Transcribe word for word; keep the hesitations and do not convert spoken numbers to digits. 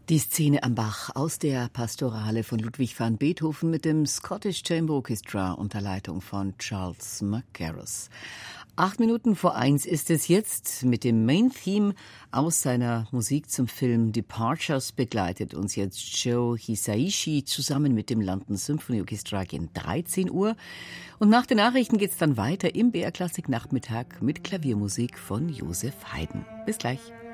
Die Szene am Bach aus der Pastorale von Ludwig van Beethoven mit dem Scottish Chamber Orchestra unter Leitung von Charles Mackerras. Acht Minuten vor eins ist es jetzt. Mit dem Main-Theme aus seiner Musik zum Film Departures begleitet uns jetzt Joe Hisaishi zusammen mit dem London Symphony Orchestra gegen dreizehn Uhr. Und nach den Nachrichten geht's dann weiter im B R Klassik Nachmittag mit Klaviermusik von Josef Haydn. Bis gleich.